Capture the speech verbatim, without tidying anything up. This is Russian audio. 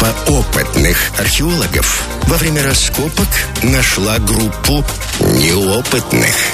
Группа опытных археологов во время раскопок нашла группу неопытных.